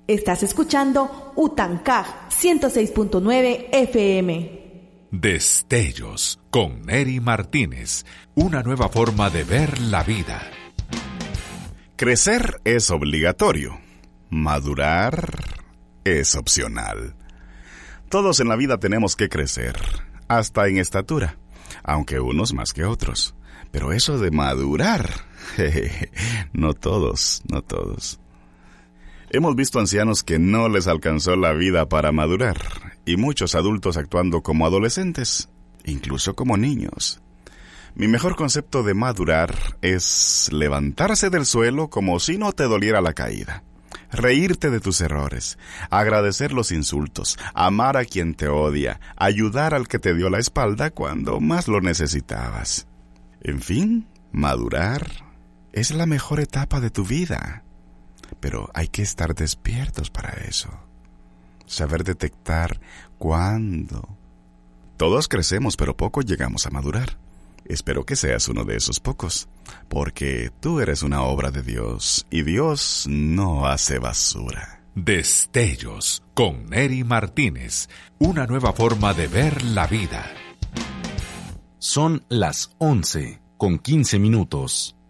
Estás escuchando Utancaj 106.9 FM. Destellos con Neri Martínez. Una nueva forma de ver la vida. Crecer es obligatorio. Madurar es opcional. Todos en la vida tenemos que crecer, hasta en estatura, aunque unos más que otros. Pero eso de madurar, no todos. Hemos visto ancianos que no les alcanzó la vida para madurar, y muchos adultos actuando como adolescentes, incluso como niños. Mi mejor concepto de madurar es levantarse del suelo como si no te doliera la caída, reírte de tus errores, agradecer los insultos, amar a quien te odia, ayudar al que te dio la espalda cuando más lo necesitabas. En fin, madurar es la mejor etapa de tu vida. Pero hay que estar despiertos para eso. Saber detectar cuándo. Todos crecemos, pero pocos llegamos a madurar. Espero que seas uno de esos pocos, porque tú eres una obra de Dios, y Dios no hace basura. Destellos con Neri Martínez. Una nueva forma de ver la vida. Son las 11:15.